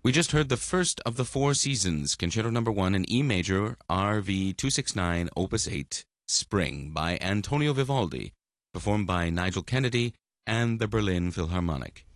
We just heard the first of the Four Seasons, Concerto Number 1 in E major, RV 269, Opus 8, Spring, by Antonio Vivaldi, performed by Nigel Kennedy and the Berlin Philharmonic.